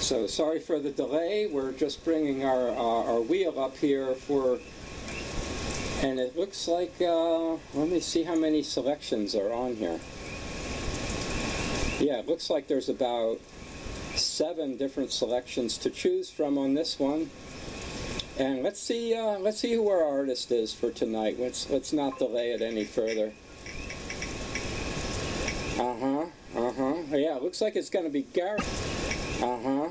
So sorry for the delay. We're just bringing our wheel up here for, and it looks like, let me see how many selections are on here. Yeah, it looks like there's about 7 different selections to choose from on this one. And let's see who our artist is for tonight. Let's not delay it any further. Yeah, it looks like it's going to be Gary.